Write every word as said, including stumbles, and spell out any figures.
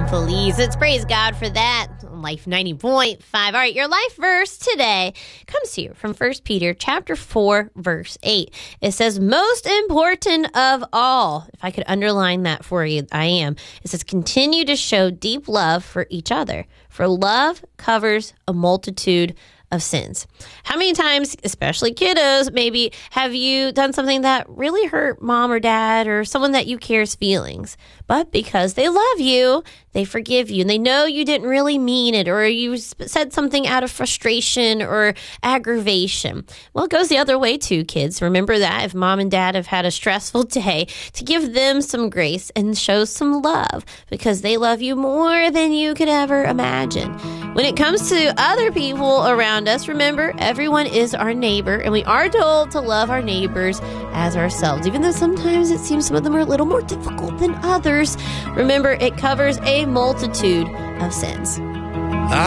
Please. Let's praise God for that. Life ninety point five. All right, your life verse today comes to you from First Peter chapter four, verse eight. It says, most important of all, if I could underline that for you, I am. It says, continue to show deep love for each other, for love covers a multitude of sins. How many times, especially kiddos, maybe have you done something that really hurt mom or dad or someone that you care's feelings? But because they love you, they forgive you and they know you didn't really mean it, or you said something out of frustration or aggravation. Well, it goes the other way too, kids. Remember that if mom and dad have had a stressful day, to give them some grace and show some love because they love you more than you could ever imagine. When it comes to other people around us, remember, everyone is our neighbor, and we are told to love our neighbors as ourselves, even though sometimes it seems some of them are a little more difficult than others. Remember, it covers a multitude of sins.